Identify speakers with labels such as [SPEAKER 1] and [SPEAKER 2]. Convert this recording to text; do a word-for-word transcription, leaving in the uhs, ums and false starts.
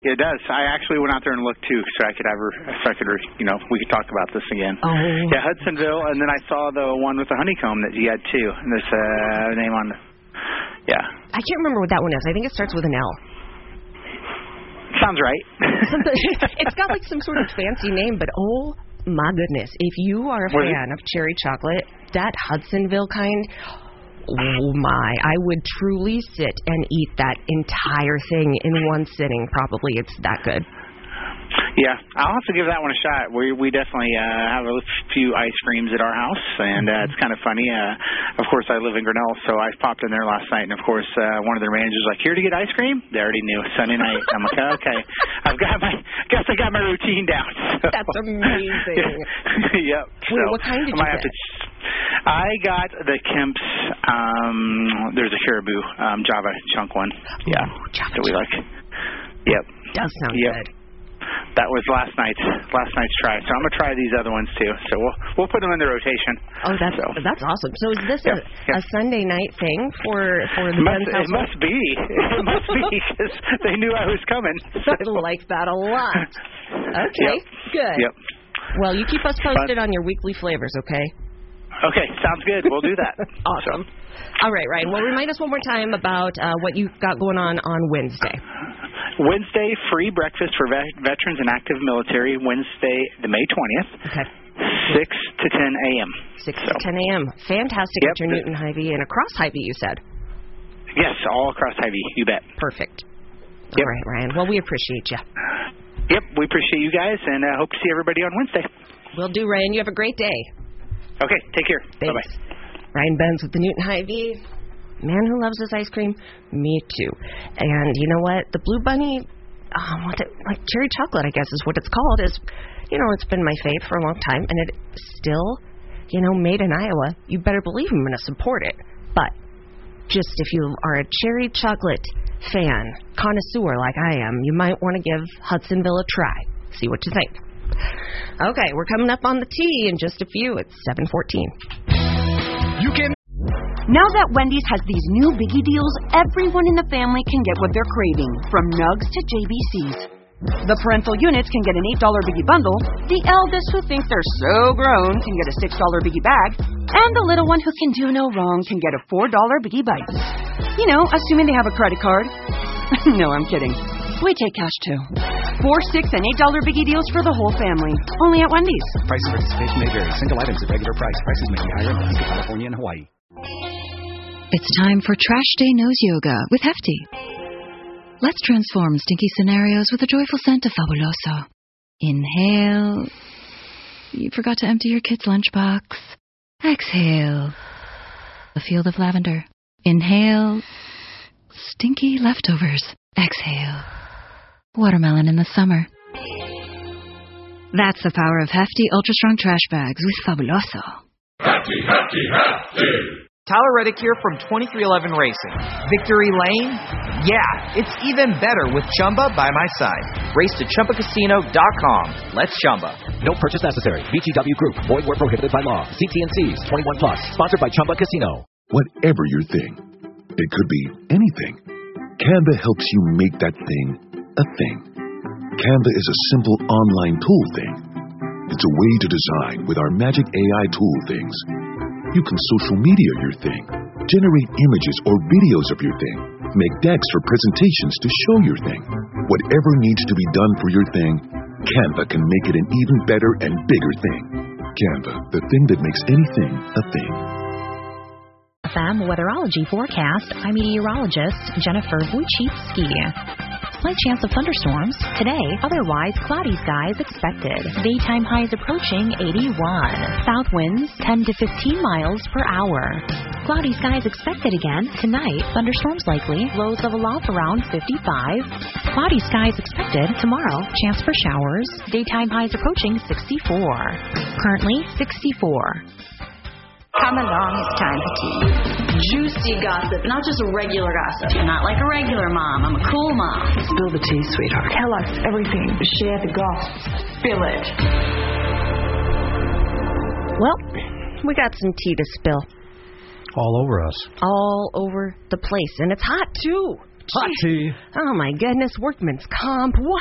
[SPEAKER 1] It does. I actually went out there and looked too, so I could have her, so I could, you know, we could talk about this again.
[SPEAKER 2] Oh.
[SPEAKER 1] Yeah, Hudsonville, and then I saw the one with the honeycomb that you had too. And there's a uh, name on the. Yeah.
[SPEAKER 2] I can't remember what that one is. I think it starts with an L.
[SPEAKER 1] Sounds right.
[SPEAKER 2] It's got like some sort of fancy name, but oh my goodness, if you are a
[SPEAKER 1] What
[SPEAKER 2] fan of cherry chocolate, that Hudsonville kind. Oh, my. I would truly sit and eat that entire thing in one sitting, probably. It's that good.
[SPEAKER 1] Yeah, I'll have to give that one a shot. We we definitely uh, have a few ice creams at our house, and uh, it's kind of funny. Uh, of course, I live in Grinnell, so I popped in there last night, and of course, uh, one of their managers was like, "Here to get ice cream?" They already knew Sunday night. I'm like, "Okay, I've got my guess I got my routine down." So.
[SPEAKER 2] That's amazing.
[SPEAKER 1] Yep.
[SPEAKER 2] Wait,
[SPEAKER 1] so
[SPEAKER 2] what kind did
[SPEAKER 1] I
[SPEAKER 2] you
[SPEAKER 1] might
[SPEAKER 2] get?
[SPEAKER 1] have to. I got the Kemp's. Um, there's a caribou um, Java chunk one. Yeah,
[SPEAKER 2] Ooh, Java
[SPEAKER 1] that we
[SPEAKER 2] chunk.
[SPEAKER 1] like. Yep.
[SPEAKER 2] Does sound
[SPEAKER 1] yep.
[SPEAKER 2] good.
[SPEAKER 1] That was last night's last night's try. So I'm gonna try these other ones too. So we'll we'll put them in the rotation.
[SPEAKER 2] Oh, that's
[SPEAKER 1] so.
[SPEAKER 2] that's awesome. So is this
[SPEAKER 1] yeah,
[SPEAKER 2] a,
[SPEAKER 1] yeah.
[SPEAKER 2] a Sunday night thing for for the
[SPEAKER 1] must,
[SPEAKER 2] Ben's
[SPEAKER 1] It
[SPEAKER 2] household?
[SPEAKER 1] must be. It must be because they knew I was coming. So.
[SPEAKER 2] I like that a lot. Okay,
[SPEAKER 1] yep.
[SPEAKER 2] good.
[SPEAKER 1] Yep.
[SPEAKER 2] Well, you keep us posted
[SPEAKER 1] but,
[SPEAKER 2] on your weekly flavors, okay?
[SPEAKER 1] Okay, sounds good. We'll do that.
[SPEAKER 2] Awesome.
[SPEAKER 1] So.
[SPEAKER 2] All right, Ryan. Well, remind us one more time about uh, what you've got going on on Wednesday.
[SPEAKER 1] Wednesday, free breakfast for vet- veterans and active military, Wednesday, the May twentieth,
[SPEAKER 2] okay.
[SPEAKER 1] six to ten a.m.
[SPEAKER 2] six
[SPEAKER 1] so.
[SPEAKER 2] to ten a.m. Fantastic
[SPEAKER 1] yep.
[SPEAKER 2] at your Newton Hy-Vee and across Hy-Vee, you said?
[SPEAKER 1] Yes, all across Hy-Vee, you bet.
[SPEAKER 2] Perfect.
[SPEAKER 1] Yep.
[SPEAKER 2] All right, Ryan. Well, we appreciate you.
[SPEAKER 1] Yep, we appreciate you guys, and uh, hope to see everybody on Wednesday.
[SPEAKER 2] Will do, Ryan. You have a great day.
[SPEAKER 1] Okay, take care.
[SPEAKER 2] Thanks.
[SPEAKER 1] Bye-bye.
[SPEAKER 2] Ryan Benz with the Newton Hy-Vee. Man who loves his ice cream. Me too. And you know what? The Blue Bunny, um, what it, like cherry chocolate, I guess is what it's called, is, you know, it's been my fave for a long time, and it still, you know, made in Iowa. You better believe I'm going to support it. But just if you are a cherry chocolate fan, connoisseur like I am, you might want to give Hudsonville a try. See what you think. Okay, we're coming up on the T in just a few. It's seven fourteen.
[SPEAKER 3] You can.
[SPEAKER 4] Now that Wendy's has these new biggie deals, everyone in the family can get what they're craving, from nugs to J B Cs. The parental units can get an eight dollar biggie bundle, the eldest who thinks they're so grown can get a six dollar biggie bag, and the little one who can do no wrong can get a four dollar biggie bites. You know, assuming they have a credit card. No, I'm kidding. We take cash too. Four, six, and eight dollar biggie deals for the whole family. Only at Wendy's.
[SPEAKER 3] Price of participation may vary. Single items at regular price. Prices may be higher in Alaska, California, and Hawaii.
[SPEAKER 5] It's time for Trash Day Nose Yoga with Hefty. Let's transform stinky scenarios with a joyful scent of Fabuloso. Inhale. You forgot to empty your kid's lunchbox. Exhale. A field of lavender. Inhale. Stinky leftovers. Exhale. Watermelon in the summer. That's the power of Hefty Ultra Strong Trash Bags with Fabuloso.
[SPEAKER 6] Hefty, hefty, hefty.
[SPEAKER 7] Tyler Reddick here from twenty-three eleven Racing. Victory Lane? Yeah, it's even better with Chumba by my side. Race to Chumba Casino dot com. Let's Chumba.
[SPEAKER 8] No purchase necessary. V G W Group. Void where prohibited by law. See T and C's. twenty-one plus. Sponsored by Chumba Casino.
[SPEAKER 9] Whatever your thing, it could be anything. Canva helps you make that thing a thing. Canva is a simple online tool thing. It's a way to design with our magic A I tool things. You can social media your thing, generate images or videos of your thing, make decks for presentations to show your thing. Whatever needs to be done for your thing, Canva can make it an even better and bigger thing. Canva, the thing that makes anything a thing.
[SPEAKER 10] F M Weatherology Forecast. I'm meteorologist Jennifer Wojcicki. Slight chance of thunderstorms today, otherwise cloudy skies expected. Daytime highs approaching eighty-one. South winds ten to fifteen miles per hour. Cloudy skies expected again tonight. Thunderstorms likely. Lows level off around fifty-five. Cloudy skies expected tomorrow. Chance for showers. Daytime highs approaching sixty-four. Currently sixty-four.
[SPEAKER 11] Come along, it's time for tea. Juicy gossip, not just regular gossip. I'm not like a regular mom. I'm a cool mom.
[SPEAKER 12] Spill the tea, sweetheart. Tell us everything. Share the gossip. Spill it.
[SPEAKER 2] Well, we got some tea to spill.
[SPEAKER 13] All over us.
[SPEAKER 2] All over the place. And it's hot, too. Hot tea. Oh, my goodness. Workman's comp. What?